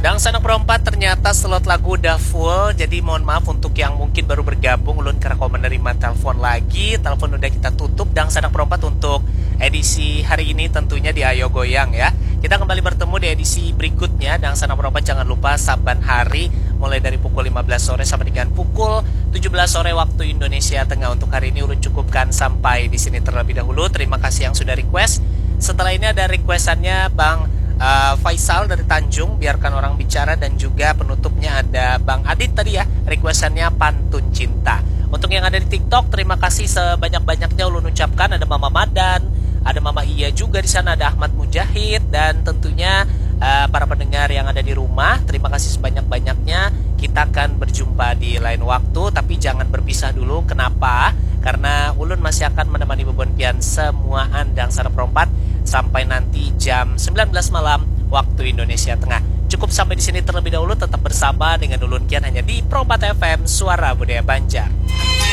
Dan Sanak Perempat ternyata slot lagu udah full. Jadi mohon maaf untuk yang mungkin baru bergabung, ulun karena kau menerima telepon lagi. Telepon udah kita tutup. Dan Sanak Perempat untuk edisi hari ini tentunya di Ayo Goyang ya. Kita kembali bertemu di edisi berikutnya. Dan Sanak Perempat jangan lupa saban hari mulai dari pukul 15 sore sampai dengan pukul 17 sore waktu Indonesia Tengah. Untuk hari ini ulun cukupkan sampai di sini terlebih dahulu. Terima kasih yang sudah request. Setelah ini ada requestannya Bang Faisal dari Tanjung, biarkan orang bicara, dan juga penutupnya ada Bang Adit tadi ya, requestannya Pantun Cinta. Untuk yang ada di TikTok, terima kasih sebanyak-banyaknya ulun ucapkan. Ada Mama Madan, ada Mama Iya juga di sana, ada Ahmad Mujahid, dan tentunya para pendengar yang ada di rumah, terima kasih sebanyak-banyaknya. Kita akan berjumpa di lain waktu, tapi jangan berpisah dulu. Kenapa? Karena ulun masih akan menemani bebonpian semua andang Sanak Perempat sampai nanti jam 19 malam waktu Indonesia Tengah. Cukup sampai di sini terlebih dahulu. Tetap bersama dengan Ulun Kian hanya di Perempat FM, Suara Budaya Banjar.